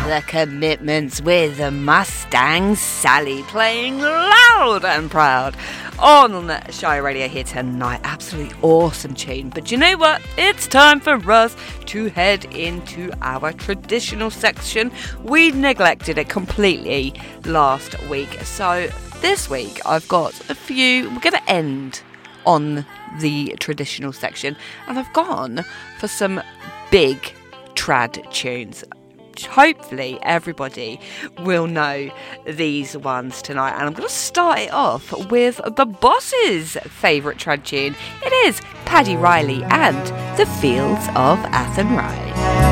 The Commitments with Mustang Sally, playing loud and proud on Shy Radio here tonight. Absolutely awesome tune. But you know what? It's time for us to head into our traditional section. We neglected it completely last week. So this week I've got a few. We're going to end on the traditional section, and I've gone for some big trad tunes. Hopefully everybody will know these ones tonight, and I'm going to start it off with the boss's favourite trad tune. It is Paddy Riley and The Fields of Athenry.